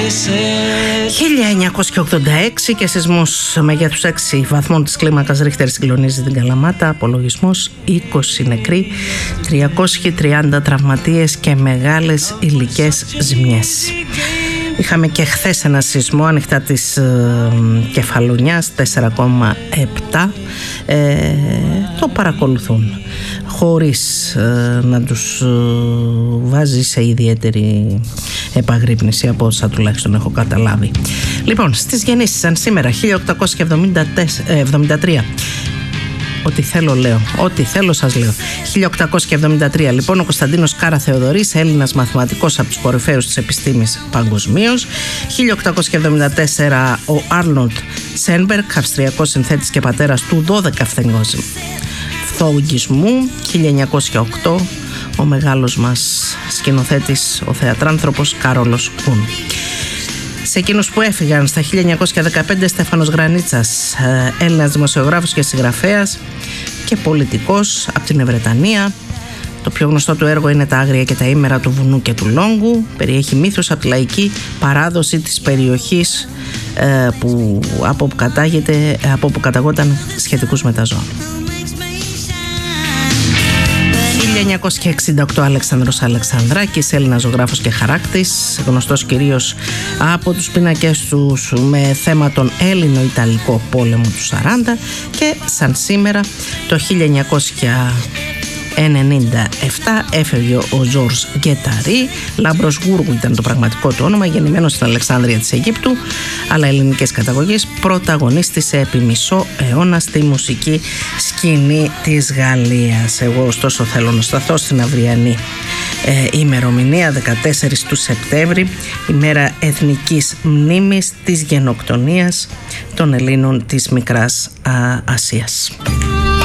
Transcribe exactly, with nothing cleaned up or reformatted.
χίλια εννιακόσια ογδόντα έξι και σεισμός μεγέθους έξι βαθμών της κλίμακας Ρίχτερ συγκλονίζει την Καλαμάτα. Απολογισμός είκοσι νεκροί, τριακόσιοι τριάντα τραυματίες και μεγάλες υλικές ζημιές. Είχαμε και χθες ένα σεισμό ανοιχτά της ε, Κεφαλονιάς τέσσερα κόμμα επτά. ε, το παρακολουθούν χωρίς ε, να τους ε, βάζει σε ιδιαίτερη επαγρύπνηση, από όσα τουλάχιστον έχω καταλάβει. Λοιπόν, στις γεννήσεις σαν σήμερα χίλια οκτακόσια εβδομήντα τρία, ό,τι θέλω λέω, ό,τι θέλω σας λέω. χίλια οκτακόσια εβδομήντα τρία λοιπόν, ο Κωνσταντίνος Κάρα Θεοδωρής, Έλληνας μαθηματικός από τους κορυφαίους της επιστήμης παγκοσμίως. χίλια οκτακόσια εβδομήντα τέσσερα ο Άρνολντ Σένμπεργκ, αυστριακός συνθέτης και πατέρας του δώδεκα φθογισμού. χίλια εννιακόσια οκτώ ο μεγάλος μας σκηνοθέτης, ο θεατράνθρωπος Κάρολος Κουν. Σε εκείνους που έφυγαν στα χίλια εννιακόσια δεκαπέντε, Στέφανος Γρανίτσας, Έλληνας δημοσιογράφος και συγγραφέας και πολιτικός από την Βρετανία. Το πιο γνωστό του έργο είναι «Τα άγρια και τα ήμερα του βουνού και του λόγκου». Περιέχει μύθους από τη λαϊκή παράδοση της περιοχής που, από όπου κατάγεται, από όπου καταγόταν σχετικούς με τα ζώα. χίλια εννιακόσια εξήντα οκτώ Αλέξανδρος Αλεξανδράκης, Έλληνας ζωγράφος και χαράκτης, γνωστός κυρίως από τους πίνακες του με θέμα τον Έλληνο-Ιταλικό πόλεμο του σαράντα. Και σαν σήμερα το χίλια εννιακόσια ενενήντα επτά έφευγε ο Ζορζ Γκεταρί. Λάμπρος Γούργου ήταν το πραγματικό του όνομα, γεννημένος στην Αλεξάνδρεια της Αιγύπτου, αλλά ελληνικές καταγωγές. Πρωταγωνίστησε επί μισό αιώνα στη μουσική σκηνή της Γαλλίας. Εγώ ωστόσο θέλω να σταθώ στην αυριανή ε, ημερομηνία, δεκατέσσερις του Σεπτέμβρη, ημέρα εθνικής μνήμης της γενοκτονίας των Ελλήνων της Μικράς α, Ασίας.